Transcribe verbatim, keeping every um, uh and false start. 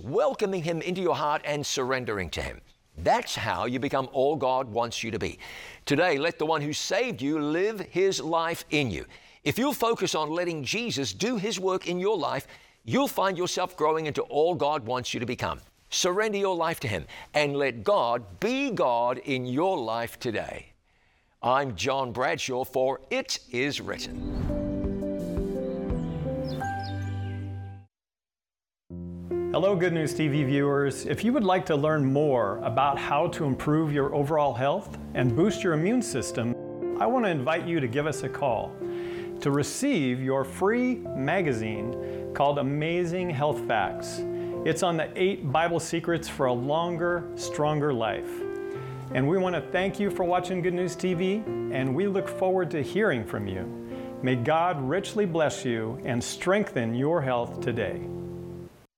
welcoming Him into your heart and surrendering to Him. That's how you become all God wants you to be. Today, let the one who saved you live His life in you. If you'll focus on letting Jesus do His work in your life, you'll find yourself growing into all God wants you to become. Surrender your life to Him and let God be God in your life today. I'm John Bradshaw for It Is Written. Hello, Good News T V viewers. If you would like to learn more about how to improve your overall health and boost your immune system, I want to invite you to give us a call to receive your free magazine called Amazing Health Facts. It's on the eight Bible secrets for a longer, stronger life. And we want to thank you for watching Good News T V, and we look forward to hearing from you. May God richly bless you and strengthen your health today.